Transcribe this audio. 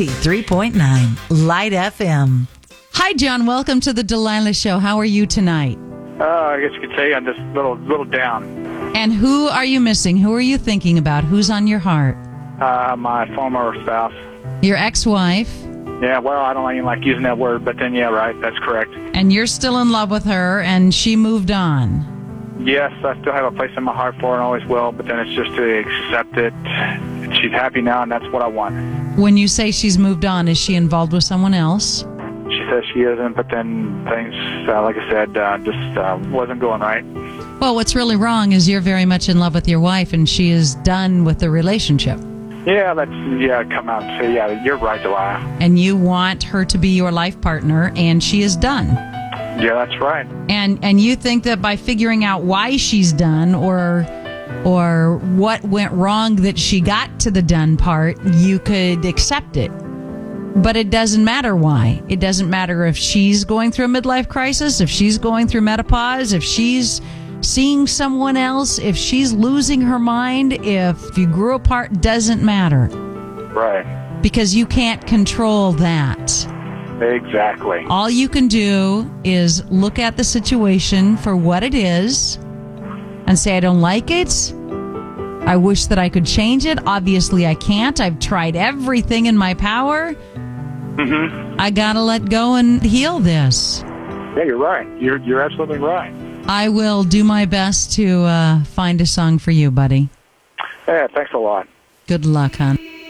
93.9 Light FM. Hi, John. Welcome to the Delilah Show. How are you tonight? I guess you could say I'm just a little down. And who are you missing? Who are you thinking about? Who's on your heart? My former spouse. Your ex-wife. Yeah, well, I don't even like using that word, but then, yeah, right, that's correct. And you're still in love with her, and she moved on. Yes, I still have a place in my heart for her and always will, but then it's just to accept it. She's happy now, and that's what I want. When you say she's moved on, is she involved with someone else? She says she isn't, but then things, like I said, just wasn't going right. Well, what's really wrong is you're very much in love with your wife, and she is done with the relationship. Yeah, come out and say, yeah, you're right, Delilah. And you want her to be your life partner, and she is done. Yeah, that's right. And you think that by figuring out why she's done or what went wrong that she got to the done part, you could accept it. But it doesn't matter why. It doesn't matter if she's going through a midlife crisis, if she's going through menopause, if she's seeing someone else, if she's losing her mind, if you grew apart, doesn't matter. Right. Because you can't control that. Exactly. All you can do is look at the situation for what it is and say, I don't like it. I wish that I could change it. Obviously, I can't. I've tried everything in my power. Mm-hmm. I gotta let go and heal this. Yeah, you're right. You're absolutely right. I will do my best to find a song for you, buddy. Yeah, thanks a lot. Good luck, hon.